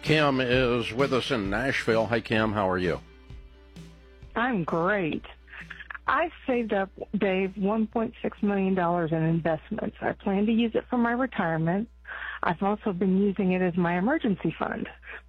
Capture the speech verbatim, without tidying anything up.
Kim is with us in Nashville. Hi, Kim. How are you? I'm great. I saved up, Dave, one point six million dollars in investments. I plan to use it for my retirement. I've also been using it as my emergency fund.